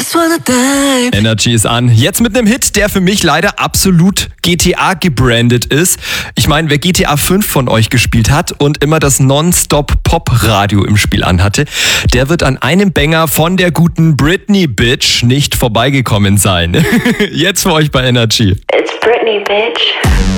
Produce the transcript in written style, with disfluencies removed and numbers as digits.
just wanna dive. Energy ist an. Jetzt mit einem Hit, der für mich leider absolut GTA gebrandet ist. Ich meine, wer GTA 5 von euch gespielt hat und immer das Non-Stop-Pop-Radio im Spiel anhatte, der wird an einem Banger von der guten Britney Bitch nicht vorbeigekommen sein. Jetzt für euch bei Energy. It's Britney, bitch.